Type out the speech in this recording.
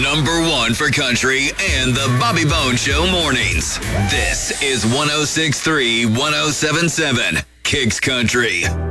number one for country and the Bobby Bones Show mornings. This is 106.3, 107.7, Kicks Country.